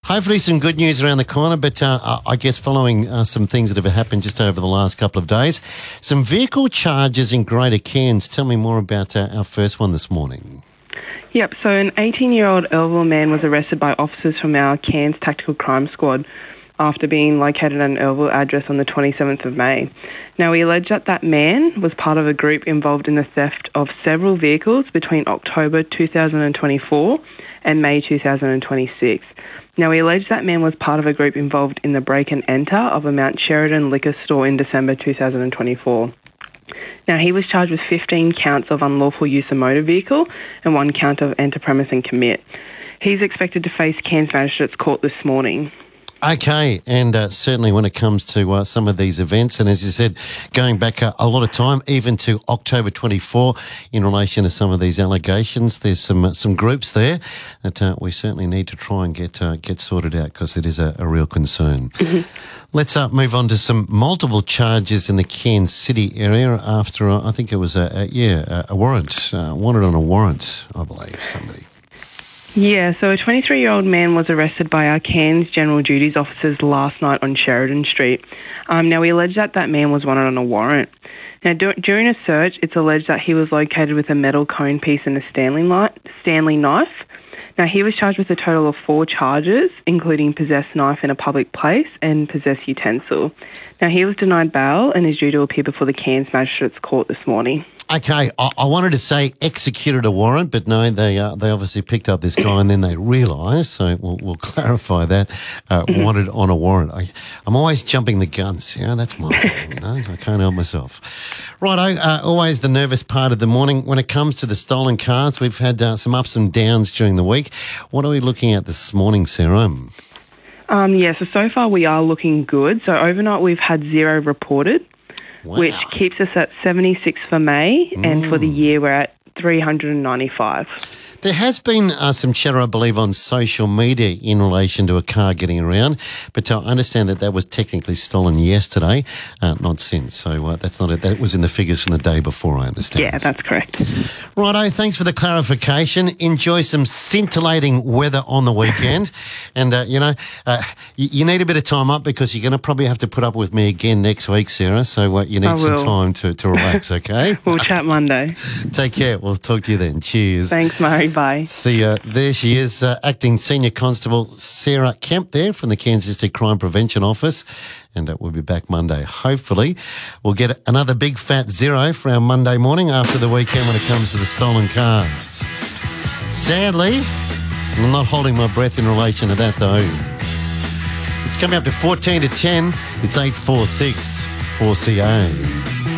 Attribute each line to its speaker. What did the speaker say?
Speaker 1: Hopefully some good news around the corner, but I guess following some things that have happened just over the last couple of days, some vehicle charges in Greater Cairns. Tell me more about our first one this morning.
Speaker 2: Yep, so an 18-year-old Earlville man was arrested by officers from our Cairns Tactical Crime Squad after being located at an Earlville address on the 27th of May. Now, we allege that man was part of a group involved in the theft of several vehicles between October 2024 and May 2026. Now, we allege that man was part of a group involved in the break and enter of a Mount Sheridan liquor store in December 2024. Now, he was charged with 15 counts of unlawful use of motor vehicle and 1 count of enter premise and commit. He's expected to face Cairns Magistrates Court this morning.
Speaker 1: Okay, and certainly when it comes to some of these events, and as you said, going back a lot of time, even to October 24, in relation to some of these allegations, there's some groups there that we certainly need to try and get sorted out, because it is a real concern. Mm-hmm. Let's move on to some multiple charges in the Cairns City area after, I think it was a warrant, wanted on a warrant, I believe, somebody.
Speaker 2: Yeah, so a 23-year-old man was arrested by our Cairns General Duties officers last night on Sheridan Street. Now, we allege that man was wanted on a warrant. Now, during a search, it's alleged that he was located with a metal cone piece and a Stanley knife. Now, he was charged with a total of 4 charges, including possess knife in a public place and possess utensil. Now, he was denied bail and is due to appear before the Cairns Magistrates Court this morning.
Speaker 1: Okay, I wanted to say executed a warrant, but no, they obviously picked up this guy and then they realised, so we'll clarify that, wanted on a warrant. I'm always jumping the guns, that's my fault, so I can't help myself. Righto, always the nervous part of the morning. When it comes to the stolen cars, we've had some ups and downs during the week. What are we looking at this morning, Sarah?
Speaker 2: So far we are looking good. So overnight we've had 0 reported. Wow. Which keeps us at 76 for May, and for the year we're at 395.
Speaker 1: There has been some chatter, I believe, on social media in relation to a car getting around, but I understand that was technically stolen yesterday, not since. So that's not it. That was in the figures from the day before, I understand.
Speaker 2: Yeah, that's correct.
Speaker 1: Righto, thanks for the clarification. Enjoy some scintillating weather on the weekend. And, you need a bit of time up, because you're going to probably have to put up with me again next week, Sarah. So you need some time to relax, okay?
Speaker 2: We'll chat Monday.
Speaker 1: Take care. We'll talk to you then. Cheers.
Speaker 2: Thanks, Murray. Bye.
Speaker 1: See ya. There she is, Acting Senior Constable Sarah Kemp there from the Cairns District Crime Prevention Office. And we'll be back Monday. Hopefully, we'll get another big fat 0 for our Monday morning after the weekend when it comes to the stolen cars. Sadly, I'm not holding my breath in relation to that, though. It's coming up to 14 to 10. It's 8:46 4CA.